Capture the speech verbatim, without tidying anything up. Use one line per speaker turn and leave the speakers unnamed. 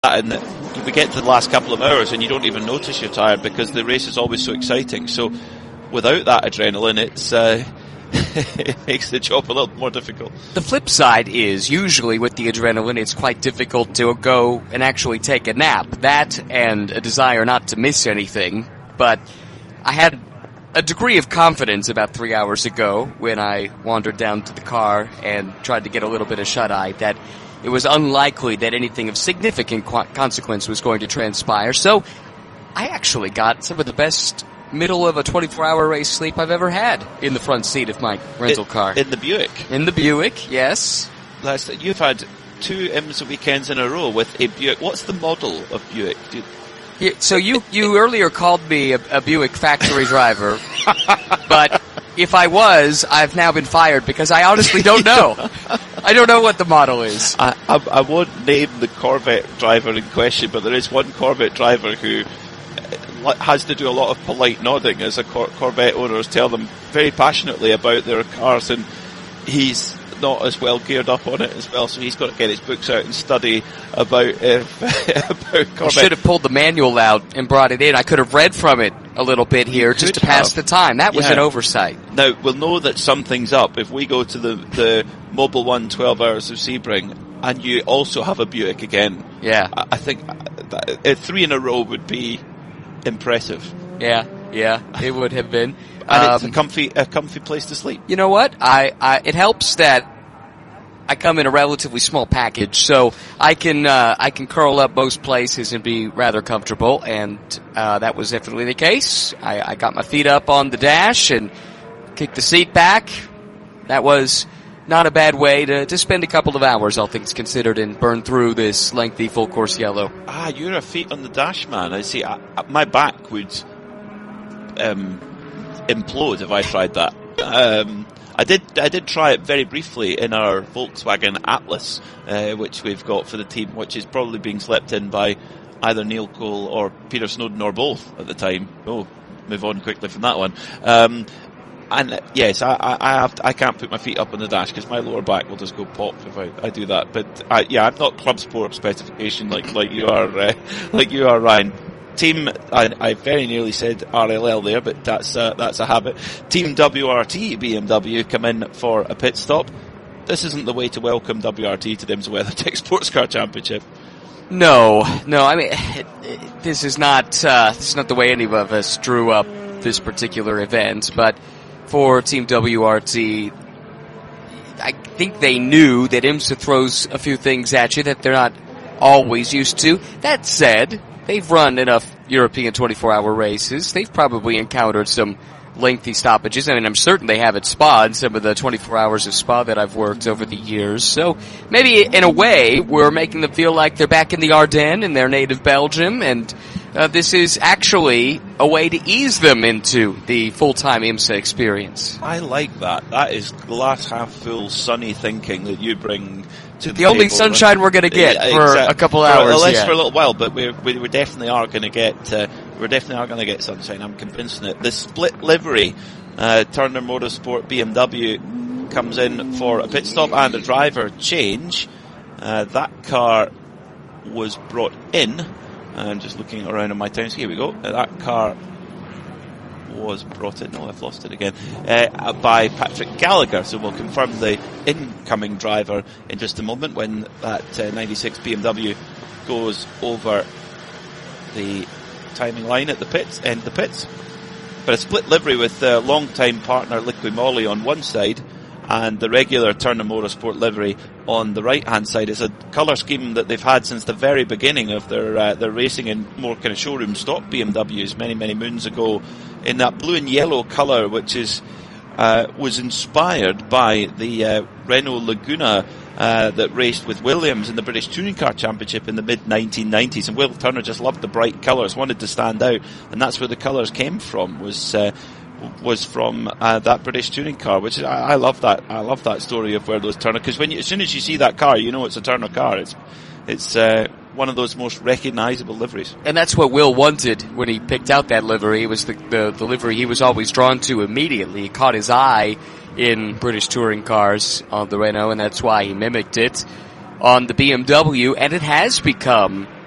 and we get to the last couple of hours and you don't even notice you're tired because the race is always so exciting. So without that adrenaline, it's uh, it makes the job a little more difficult.
The flip side is usually with the adrenaline, it's quite difficult to go and actually take a nap. That and a desire not to miss anything. But I had a degree of confidence about three hours ago when I wandered down to the car and tried to get a little bit of shut-eye that it was unlikely that anything of significant qu- consequence was going to transpire. So I actually got some of the best middle of a twenty-four hour race sleep I've ever had in the front seat of my rental
it,
car.
In the Buick?
In the Buick, yes.
That's, you've had two IMSA weekends in a row with a Buick. What's the model of Buick? Do you,
yeah, so you, you earlier called me a, a Buick factory driver, but if I was, I've now been fired because I honestly don't know. I don't know what the model is.
I, I, I won't name the Corvette driver in question, but there is one Corvette driver who has to do a lot of polite nodding as a Cor- Corvette owners tell them very passionately about their cars, and he's not as well geared up on it as well, so he's got to get his books out and study about, uh, about Corvette.
I should have pulled the manual out and brought it in. I could have read from it a little bit here just to pass the time. That was
yeah.
an oversight.
Now, we'll know that something's up if we go to the, the Mobil one twelve Hours of Sebring and you also have a Buick again.
Yeah.
I, I think that, uh, three in a row would be impressive.
Yeah, yeah, it would have been.
And
um,
it's a comfy, a comfy place to sleep.
You know what? I, I, it helps that I come in a relatively small package, so I can, uh, I can curl up most places and be rather comfortable, and, uh, that was definitely the case. I, I got my feet up on the dash and kicked the seat back. That was not a bad way to, to spend a couple of hours, all things considered, and burn through this lengthy full course yellow.
Ah, you're a feet on the dash man. I see. I, my back would, um, implode if I tried that. Um, I did. I did try it very briefly in our Volkswagen Atlas, uh, which we've got for the team, which is probably being slept in by either Neil Cole or Peter Snowden or both at the time. Oh, move on quickly from that one. Um, and uh, yes, I, I, I have. To, I can't put my feet up on the dash because my lower back will just go pop if I, I do that. But I, yeah, I'm not club sport specification like like you are, uh, like you are, Ryan. Team, I, I very nearly said R L L there, but that's uh, that's a habit. Team W R T B M W come in for a pit stop. This isn't the way to welcome W R T to the IMSA WeatherTech Sports Car Championship.
No, no. I mean, it, it, this is not uh, this is not the way any of us drew up this particular event. But for Team W R T, I think they knew that IMSA throws a few things at you that they're not always used to. That said, they've run enough European twenty-four hour races. They've probably encountered some lengthy stoppages. I mean, I'm certain they have at Spa in some of the twenty-four hours of Spa that I've worked over the years. So maybe in a way, we're making them feel like they're back in the Ardennes in their native Belgium, and uh, this is actually a way to ease them into the full-time IMSA experience.
I like that. That is glass half full sunny thinking that you bring to the,
the only
table.
sunshine we're going to get
yeah,
for
exactly.
a couple
for,
hours.
At least
yeah.
for a little while, but we we, we definitely are going to get uh, we're definitely are going to get sunshine. I'm convinced of it. The split livery, uh, Turner Motorsport B M W comes in for a pit stop and a driver change. Uh, that car was brought in. I'm just looking around on my times. Here we go. Uh, that car was brought in. Oh, I've lost it again. Uh, by Patrick Gallagher. So we'll confirm the incoming driver in just a moment when that uh, ninety-six B M W goes over the timing line at the pits, end of the pits. But a split livery with uh, long-time partner Liqui Moly on one side and the regular Turner Motorsport livery on the right-hand side. Is a colour scheme that they've had since the very beginning of their uh, their racing in more kind of showroom stock B M Ws many, many moons ago, in that blue and yellow colour, which is uh, was inspired by the uh, Renault Laguna uh, that raced with Williams in the British Touring Car Championship in the mid nineteen nineties. And Will Turner just loved the bright colours, wanted to stand out, and that's where the colours came from. Was uh, was from uh, that British touring car, which is, I, I love that. I love that story of where those Turner, because when you, as soon as you see that car, you know it's a Turner car. It's it's uh, one of those most recognisable liveries.
And that's what Will wanted when he picked out that livery. It was the, the, the livery he was always drawn to immediately. It caught his eye in British touring cars on the Renault, and that's why he mimicked it on the B M W, and it has become